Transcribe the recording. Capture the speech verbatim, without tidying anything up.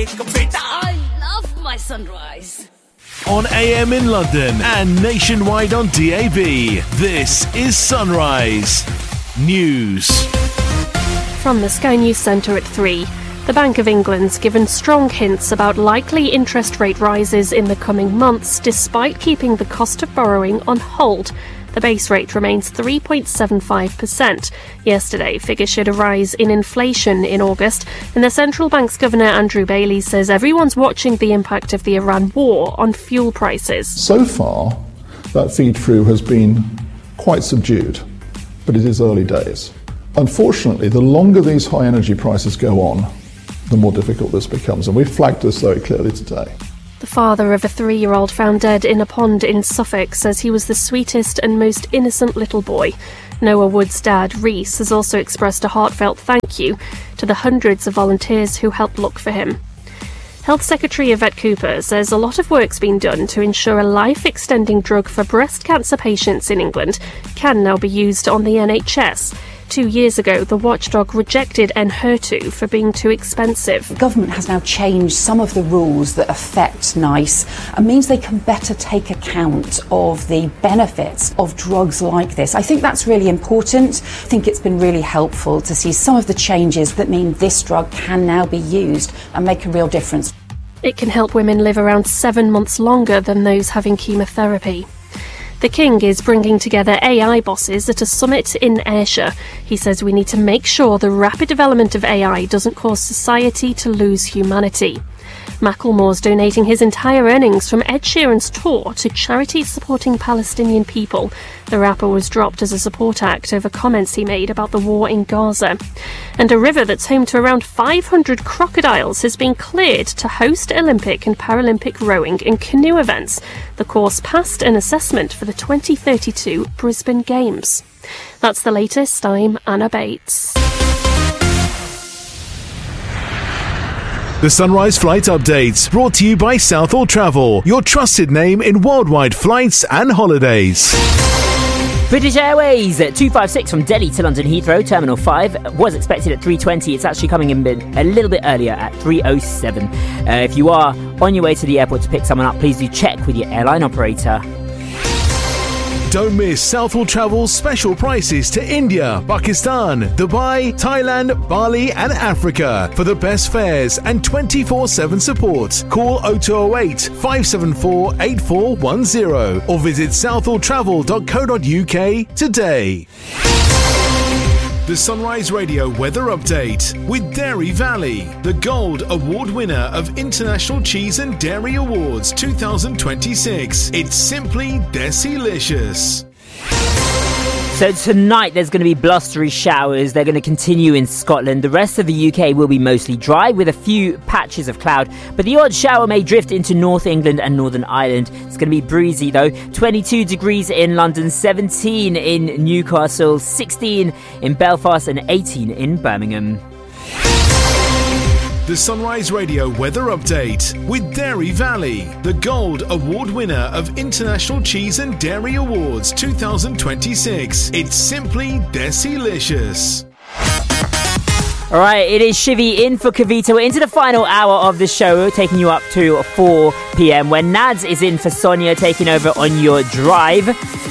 I love my Sunrise. On A M in London and nationwide on D A B, this is Sunrise News. From the Sky News Centre at three. The Bank of England's given strong hints about likely interest rate rises in the coming months, despite keeping the cost of borrowing on hold. The base rate remains three point seven five percent. Yesterday, figures showed a rise in inflation in August, and the central bank's governor Andrew Bailey says everyone's watching the impact of the Iran war on fuel prices. So far, that feed-through has been quite subdued, but it is early days. Unfortunately, the longer these high energy prices go on, the more difficult this becomes, and we flagged this very clearly today. The father of a three-year-old found dead in a pond in Suffolk says he was the sweetest and most innocent little boy. Noah Wood's dad, Reese, has also expressed a heartfelt thank you to the hundreds of volunteers who helped look for him. Health Secretary Yvette Cooper says a lot of work's been done to ensure a life-extending drug for breast cancer patients in England can now be used on the N H S. Two years ago, the watchdog rejected Enhertu for being too expensive. The government has now changed some of the rules that affect NICE and means they can better take account of the benefits of drugs like this. I think that's really important. I think it's been really helpful to see some of the changes that mean this drug can now be used and make a real difference. It can help women live around seven months longer than those having chemotherapy. The King is bringing together A I bosses at a summit in Ayrshire. He says we need to make sure the rapid development of A I doesn't cause society to lose humanity. Macklemore's donating his entire earnings from Ed Sheeran's tour to charities supporting Palestinian people. The rapper was dropped as a support act over comments he made about the war in Gaza. And a river that's home to around five hundred crocodiles has been cleared to host Olympic and Paralympic rowing and canoe events. The course passed an assessment for the twenty thirty-two Brisbane Games. That's the latest. I'm Anna Bates. The Sunrise Flight Update, brought to you by Southall Travel, your trusted name in worldwide flights and holidays. British Airways at two fifty-six from Delhi to London Heathrow, Terminal five, was expected at three twenty. It's actually coming in a little bit earlier at three oh seven. Uh, if you are on your way to the airport to pick someone up, please do check with your airline operator. Don't miss Southall Travel's special prices to India, Pakistan, Dubai, Thailand, Bali and Africa. For the best fares and twenty-four seven support, call oh two oh eight, five seven four, eight four one oh or visit southall travel dot co dot uk today. The Sunrise Radio Weather Update with Dairy Valley, the Gold Award winner of International Cheese and Dairy Awards twenty twenty-six. It's simply Desilicious. So tonight there's going to be blustery showers. They're going to continue in Scotland. The rest of the U K will be mostly dry with a few patches of cloud, but the odd shower may drift into North England and Northern Ireland. It's going to be breezy though. twenty-two degrees in London, seventeen in Newcastle, sixteen in Belfast and eighteen in Birmingham. The Sunrise Radio Weather Update with Dairy Valley, the Gold Award winner of International Cheese and Dairy Awards twenty twenty-six. It's simply Desilicious. All right, it is Shivy in for Kavita. We're into the final hour of the show, taking you up to four p.m. when Nads is in for Sonia, taking over on your drive.